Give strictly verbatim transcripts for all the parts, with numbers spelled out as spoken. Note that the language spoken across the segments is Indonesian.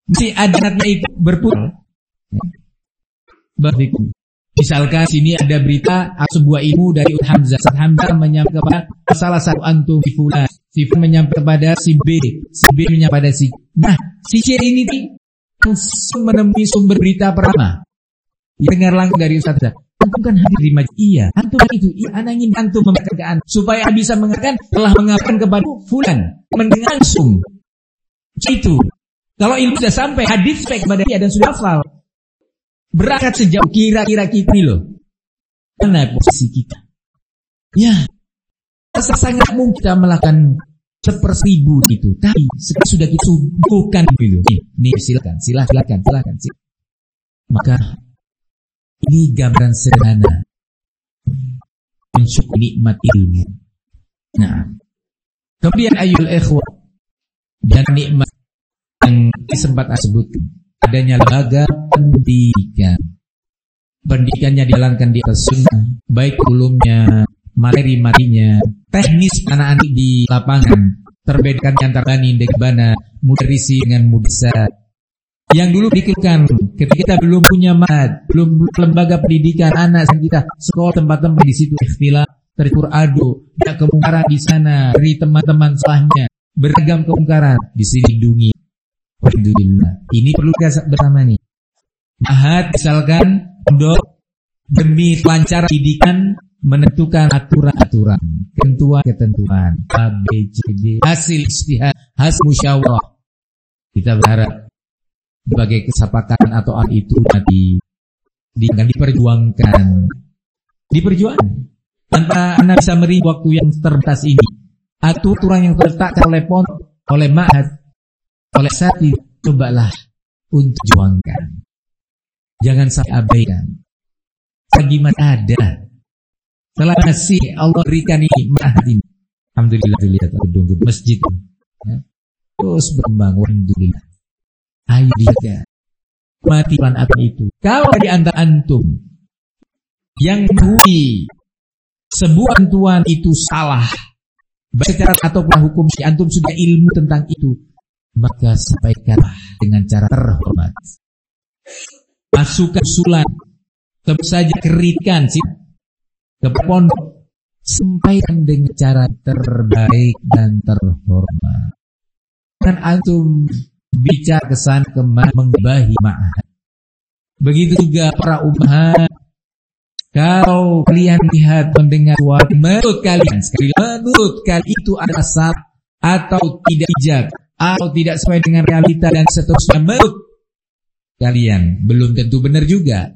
Masih ada anaknya itu berputar. Bafikum. Misalkan sini ada berita sebuah ilmu dari Hamzah. Hamzah menyampaikan kepada salah satu antum si fulan, si fulan menyampaikan kepada si B, si B menyampaikan pada si. Nah, si C ini langsung menemui sumber berita pertama. Dia dengar langsung dari Ustaz. Antum kan hadir di majlis. Iya, antum kan itu. Iya, anak ingin antum memberitakan supaya bisa mengatakan telah mengabarkan kepada fulan, mendengar langsung. Itu. Kalau ilmu sudah sampai, hadis sampai kepada dia dan sudah hafal. Berangkat sejauh kira-kira kita ini loh. Mana posisi kita? Ya, sangat mungkin kita melakukan seperseribu itu. Tapi sekarang sudah kita subuhkan dulu. Nih, nih silakan, silakan, silakan, silakan. Maka ini gambaran sederhana mensyukur nikmat ilmu. Nah, kemudian ayul ikhwah dan nikmat yang sempat saya sebutkan. Adanya lembaga pendidikan. Pendidikannya dijalankan di atas sunnah, baik ulumnya, materi-materinya, teknis anak-anak di lapangan, terbedakan antara bani dengan bana, mudarrisi dengan mudarrisat. Yang dulu dikeluhkan ketika kita belum punya mad, belum lembaga pendidikan anak kita, sekolah tempat-tempat di situ ikhtilaf, tercampur aduk, ada kemungkaran di sana dari teman-teman salahnya, beragam kemungkaran di sini dungi. Alhamdulillah. Ini perlu kita bersama nih. Ahad misalkan untuk demi kelancaran pendidikan menentukan aturan-aturan, ketentuan-ketentuan, A, B, C, D, hasil ijtihad, hasil musyawarah. Kita berharap sebagai kesepakatan atau hal itu nanti di, diperjuangkan, diperjuangkan. Tanpa Anda bisa meri waktu yang terbatas ini, aturan yang terletak oleh pon, oleh ma'had, oleh saat itu, cobalah untuk juangkan. Jangan sampai abaikan. Bagaimana ada. Setelah nasi Allah berikan ini ma'had ini. Alhamdulillah dilihat gedung-gedung masjid. Ya. Terus berkembang. Alhamdulillah. Ayo dia. Matikan apa itu. Kalau di antara antum yang mengetahui sebuah tentuan itu salah, baik secara ataupun hukum, si antum sudah ilmu tentang itu, maka sampaikanlah dengan cara terhormat. Masukkan usulan, tentu saja kritikan ke pondok, sampaikan dengan cara terbaik dan terhormat. Kan antum bicara kesan kemana menggibahi ma'had. Begitu juga para umahat. Kalau kalian lihat mendengar suara menurut kalian, sekali menurut kalian itu adalah sah atau tidak ijab, atau tidak sesuai dengan realita dan seterusnya, menurut kalian belum tentu benar juga.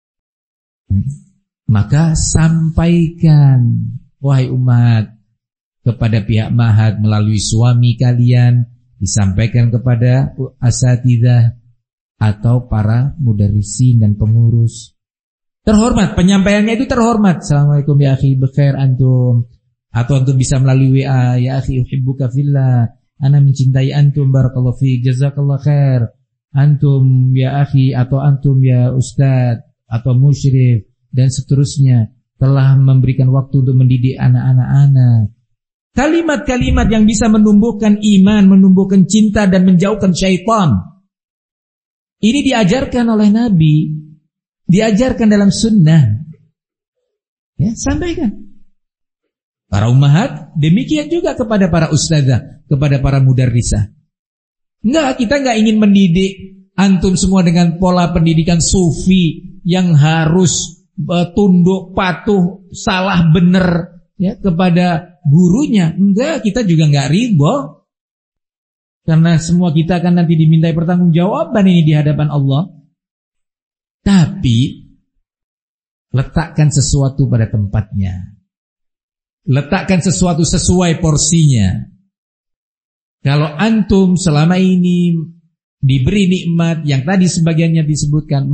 Maka sampaikan, wahai umat, kepada pihak ma'had melalui suami kalian, disampaikan kepada asatidzah atau para mudarrisin dan pengurus. Terhormat, penyampaiannya itu terhormat. Assalamualaikum ya akhi, bekhair antum. Atau antum bisa melalui W A, ya akhi uhibbuka fillah, ana mencintai antum, barakallahu fiik, jazakallahu khair. Antum ya akhi, atau antum ya ustaz, atau musyrif, dan seterusnya, telah memberikan waktu untuk mendidik anak-anak anak. Kalimat-kalimat yang bisa menumbuhkan iman, menumbuhkan cinta dan menjauhkan syaitan. Ini diajarkan oleh Nabi, diajarkan dalam sunnah. Ya, sampaikan. Para ummahat demikian juga kepada para ustazah, kepada para mudarrisah. Enggak, kita enggak ingin mendidik antum semua dengan pola pendidikan sufi yang harus uh, tunduk patuh salah benar ya kepada gurunya. Enggak, kita juga enggak riba. Karena semua kita akan nanti dimintai pertanggungjawaban ini di hadapan Allah. Tapi letakkan sesuatu pada tempatnya. Letakkan sesuatu sesuai porsinya. Kalau antum selama ini diberi nikmat yang tadi sebagiannya disebutkan,